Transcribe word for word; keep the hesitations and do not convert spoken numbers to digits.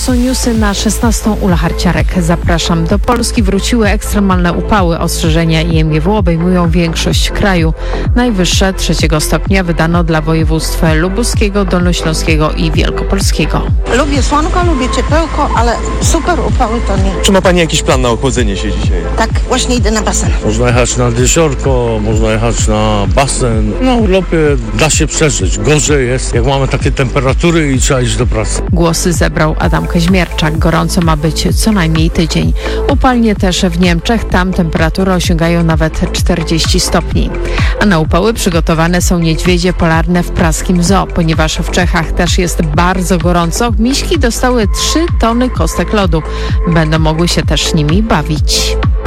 są newsy na szesnastą. Ula Harciarek. Zapraszam. Do Polski wróciły ekstremalne upały. Ostrzeżenia I M G W obejmują większość kraju. Najwyższe trzeciego stopnia wydano dla województw lubuskiego, dolnośląskiego i wielkopolskiego. Lubię słonko, lubię ciepełko, ale super upały to nie. Czy ma Pani jakiś plan na ochłodzenie się dzisiaj? Tak, właśnie idę na basen. Można jechać na jeziorko, można jechać na basen. Na urlopie da się przeżyć. Gorzej jest, jak mamy takie temperatury i trzeba iść do pracy. Głosy zebrał Adam Kaźmierczak. Gorąco ma być co najmniej tydzień. Upalnie też w Niemczech. Tam temperatury osiągają nawet czterdzieści stopni. A na upały przygotowane są niedźwiedzie polarne w praskim zoo. Ponieważ w Czechach też jest bardzo gorąco, miśki dostały trzy tony kostek lodu. Będą mogły się też nimi bawić.